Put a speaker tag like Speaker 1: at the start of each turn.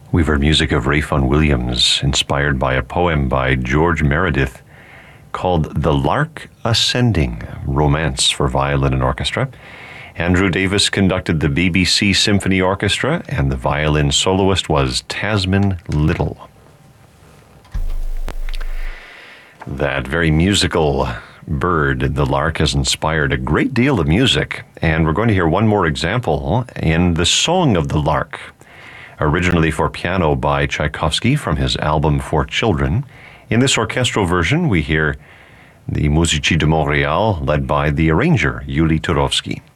Speaker 1: We've heard music of Ralph Vaughan Williams, inspired by a poem by George Meredith called The Lark Ascending, Romance for Violin and Orchestra. Andrew Davis conducted the BBC Symphony Orchestra, and the violin soloist was Tasman Little. That very musical bird, the lark, has inspired a great deal of music, and we're going to hear one more example in The Song of the Lark, originally for piano by Tchaikovsky from his album for children. In this orchestral version, we hear the Musici de Montréal, led by the arranger, Yuli Turovsky.